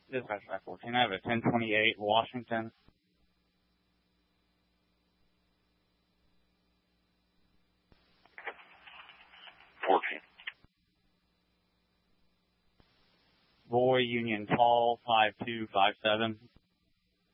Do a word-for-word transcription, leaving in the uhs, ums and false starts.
Dispatch five fourteen, I have a ten twenty-eight Washington. fourteen. Boy Union Tall five two five seven.